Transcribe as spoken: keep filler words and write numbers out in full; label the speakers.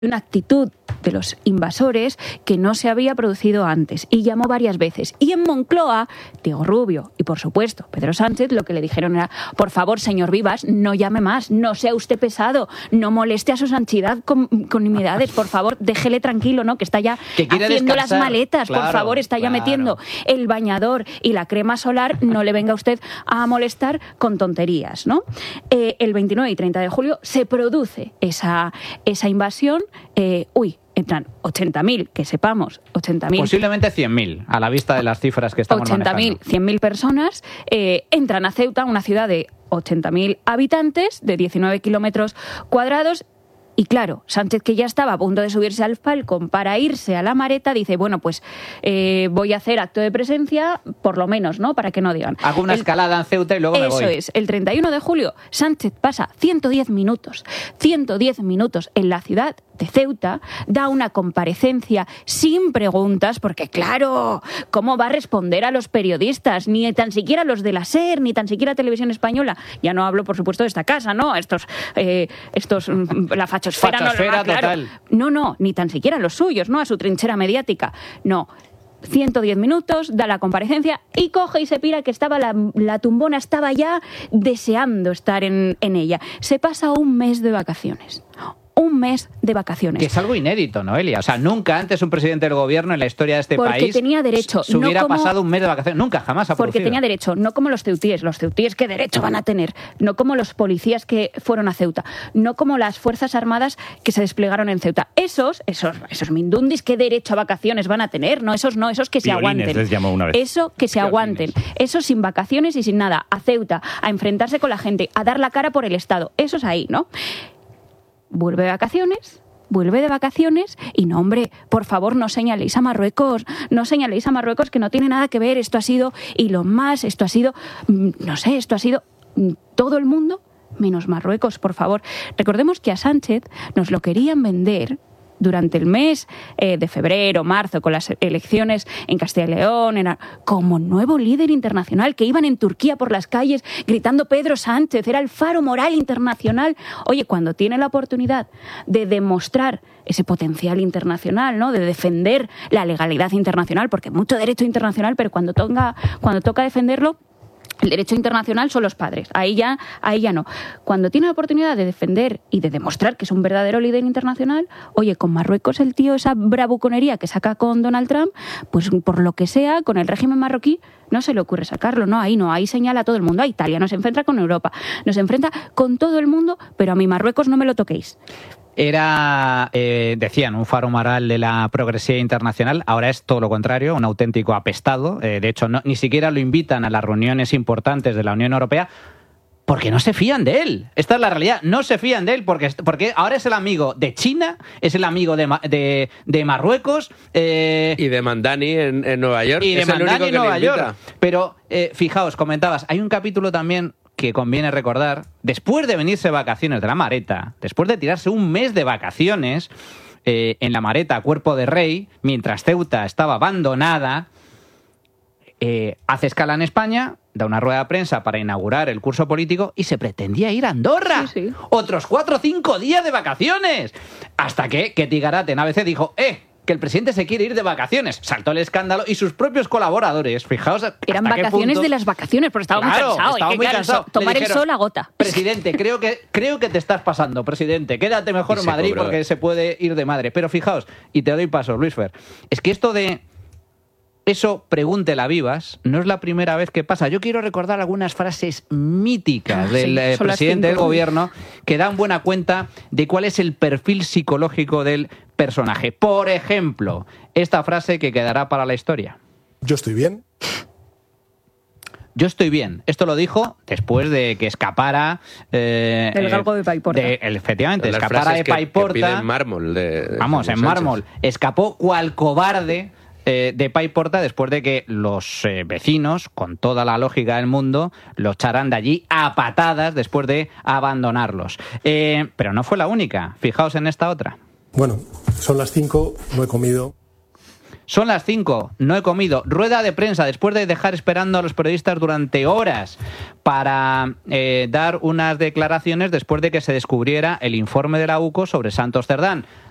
Speaker 1: una actitud de los invasores que no se había producido antes, y llamó varias veces. Y en Moncloa, Diego Rubio y, por supuesto, Pedro Sánchez, lo que le dijeron era: por favor, señor Vivas, no llame más, no sea usted pesado, no moleste a su santidad con, con nimiedades, por favor, déjele tranquilo, ¿no? Que está ya
Speaker 2: que
Speaker 1: haciendo
Speaker 2: descansar.
Speaker 1: las maletas,
Speaker 2: Claro,
Speaker 1: por favor, está ya
Speaker 2: claro.
Speaker 1: metiendo el bañador y la crema solar, no le venga usted a molestar con tonterías, ¿no? Eh, el veintinueve y treinta de julio se produce esa, esa invasión. Eh, uy, entran ochenta mil, que sepamos, ochenta mil.
Speaker 2: Posiblemente cien mil, a la vista de las cifras que estamos
Speaker 1: ochenta mil,
Speaker 2: manejando.
Speaker 1: cien mil personas eh, entran a Ceuta, una ciudad de ochenta mil habitantes, de diecinueve kilómetros cuadrados. Y claro, Sánchez, que ya estaba a punto de subirse al Falcon para irse a la Mareta, dice, bueno, pues eh, voy a hacer acto de presencia, por lo menos, ¿no? Para que no digan.
Speaker 2: Hago una
Speaker 1: el,
Speaker 2: escalada en Ceuta y luego me voy.
Speaker 1: Eso es. El treinta y uno de julio, Sánchez pasa ciento diez minutos, ciento diez minutos en la ciudad de Ceuta, da una comparecencia sin preguntas, porque claro, ¿cómo va a responder a los periodistas? Ni tan siquiera los de la SER, ni tan siquiera Televisión Española. Ya no hablo, por supuesto, de esta casa, ¿no? Estos, eh, estos la fachosfera,
Speaker 2: fachosfera
Speaker 1: no, claro.
Speaker 2: total.
Speaker 1: No, no, ni tan siquiera los suyos, ¿no? A su trinchera mediática. No. ciento diez minutos, da la comparecencia y coge y se pira, que estaba la, la tumbona estaba ya deseando estar en, en ella. Se pasa un mes de vacaciones. Un mes de vacaciones.
Speaker 2: Que es algo inédito, Noelia. O sea, nunca antes un presidente del gobierno en la historia de este
Speaker 1: porque
Speaker 2: país
Speaker 1: tenía derecho,
Speaker 2: se hubiera
Speaker 1: no como,
Speaker 2: pasado un mes de vacaciones. Nunca, jamás ha
Speaker 1: Porque
Speaker 2: producido.
Speaker 1: tenía derecho, no como los ceutíes. Los ceutíes, ¿qué derecho van a tener? No como los policías que fueron a Ceuta. No como las Fuerzas Armadas que se desplegaron en Ceuta. Esos, esos, esos mindundis, ¿qué derecho a vacaciones van a tener? No, esos no, esos que se
Speaker 3: Piolines,
Speaker 1: aguanten.
Speaker 3: les llamó una vez.
Speaker 1: Eso que se
Speaker 2: Piolines.
Speaker 1: aguanten. Eso sin vacaciones y sin nada. A Ceuta, a enfrentarse con la gente, a dar la cara por el Estado. Eso es ahí, ¿no? Vuelve de vacaciones, vuelve de vacaciones y no, hombre, por favor, no señaléis a Marruecos, no señaléis a Marruecos, que no tiene nada que ver, esto ha sido y lo más, esto ha sido, no sé, esto ha sido todo el mundo menos Marruecos, por favor. Recordemos que a Sánchez nos lo querían vender durante el mes eh, de febrero, marzo, con las elecciones en Castilla y León, en, como nuevo líder internacional, que iban en Turquía por las calles gritando Pedro Sánchez, era el faro moral internacional. Oye, cuando tiene la oportunidad de demostrar ese potencial internacional, ¿no? De defender la legalidad internacional, porque mucho derecho internacional, pero cuando toca, cuando toca defenderlo, el derecho internacional son los padres, ahí ya, ahí ya no. Cuando tiene la oportunidad de defender y de demostrar que es un verdadero líder internacional, oye, con Marruecos el tío, esa bravuconería que saca con Donald Trump, pues por lo que sea, con el régimen marroquí, no se le ocurre sacarlo, no, ahí no, ahí señala a todo el mundo, a Italia, nos enfrenta con Europa, nos enfrenta con todo el mundo, pero a mi Marruecos no me lo toquéis.
Speaker 2: Era, eh, decían, un faro moral de la progresividad internacional. Ahora es todo lo contrario, un auténtico apestado. Eh, de hecho, no, ni siquiera lo invitan a las reuniones importantes de la Unión Europea porque no se fían de él. Esta es la realidad. No se fían de él porque, porque ahora es el amigo de China, es el amigo de, de, de Marruecos. Eh,
Speaker 4: y de Mandani en, en Nueva York.
Speaker 2: Y de
Speaker 4: es el
Speaker 2: Mandani
Speaker 4: único
Speaker 2: en
Speaker 4: que
Speaker 2: Nueva
Speaker 4: le invita.
Speaker 2: York. Pero, eh, fijaos, comentabas, hay un capítulo también que conviene recordar, después de venirse de vacaciones de la Mareta, después de tirarse un mes de vacaciones eh, en la Mareta a cuerpo de rey, mientras Ceuta estaba abandonada, eh, hace escala en España, da una rueda de prensa para inaugurar el curso político y se pretendía ir a Andorra.
Speaker 1: Sí, sí.
Speaker 2: Otros cuatro o cinco días de vacaciones. Hasta que Ketty Garate en A B C dijo, ¡eh! que el presidente se quiere ir de vacaciones. Saltó el escándalo y sus propios colaboradores, fijaos...
Speaker 1: Eran
Speaker 2: hasta qué
Speaker 1: vacaciones
Speaker 2: punto...
Speaker 1: de las vacaciones, porque estaba
Speaker 2: Claro,
Speaker 1: muy cansado.
Speaker 2: estaba
Speaker 1: y que,
Speaker 2: muy
Speaker 1: claro,
Speaker 2: cansado.
Speaker 1: so- tomar
Speaker 2: Le dijeron,
Speaker 1: el sol agota.
Speaker 2: Presidente, creo que, creo que te estás pasando, presidente. Quédate mejor
Speaker 4: Y
Speaker 2: en
Speaker 4: se
Speaker 2: Madrid
Speaker 4: cobró.
Speaker 2: porque se puede ir de madre. Pero fijaos, y te doy paso, Luis Fer, es que esto de... Eso, pregúntela a Vivas, no es la primera vez que pasa. Yo quiero recordar algunas frases míticas
Speaker 1: Ah,
Speaker 2: del
Speaker 1: sí,
Speaker 2: eh,
Speaker 1: son las
Speaker 2: presidente del
Speaker 1: cinco.
Speaker 2: gobierno que dan buena cuenta de cuál es el perfil psicológico del personaje. Por ejemplo, esta frase que quedará para la historia.
Speaker 5: Yo estoy bien.
Speaker 2: Yo estoy bien. Esto lo dijo después de que escapara... Eh,
Speaker 1: El galgo de Paiporta.
Speaker 2: de- efectivamente,
Speaker 4: Las
Speaker 2: escapara
Speaker 4: frases
Speaker 2: de
Speaker 4: que-
Speaker 2: Paiporta.
Speaker 4: Que piden mármol. De, de
Speaker 2: Vamos, en
Speaker 4: Sánchez.
Speaker 2: mármol. Escapó cual cobarde eh, de Paiporta después de que los eh, vecinos, con toda la lógica del mundo, lo echaran de allí a patadas después de abandonarlos. Eh, pero no fue la única. Fijaos en esta otra.
Speaker 5: Bueno, son las cinco, no he comido.
Speaker 2: Son las cinco, no he comido. Rueda de prensa después de dejar esperando a los periodistas durante horas para eh, dar unas declaraciones después de que se descubriera el informe de la U C O sobre Santos Cerdán.